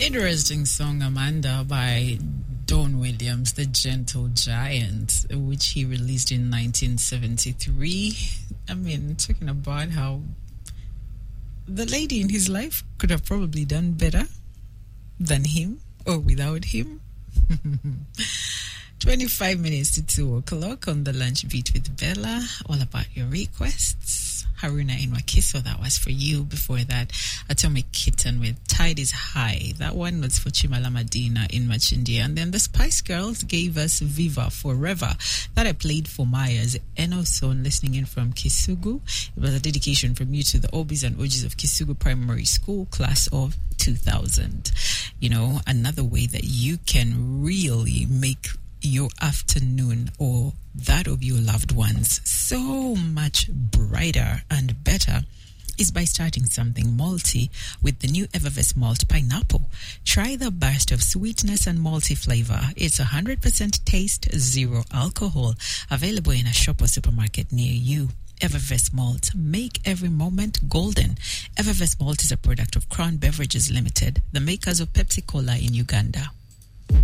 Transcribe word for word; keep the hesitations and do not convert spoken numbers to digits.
Interesting song, Amanda, by Don Williams, The Gentle Giant, which he released in nineteen seventy-three. I mean, talking about how the lady in his life could have probably done better than him or without him. twenty-five minutes to two o'clock on the lunch beat with Bella. All about your requests. Haruna Inwakiso, that was for you. Before that, Atomic Kitten with Tide is High. That one was for Chimala Madina in Machindia. And then the Spice Girls gave us Viva Forever. That I played for Maya's Enoson, listening in from Kisugu. It was a dedication from you to the Obis and Ojis of Kisugu Primary School, class of two thousand. You know, another way that you can really make your afternoon or that of your loved ones so much brighter and better is by starting something malty with the new Evervest Malt Pineapple. Try the burst of sweetness and malty flavor. It's one hundred percent taste, zero alcohol. Available in a shop or supermarket near you. Evervest Malt. Make every moment golden. Evervest Malt is a product of Crown Beverages Limited, the makers of Pepsi Cola in Uganda.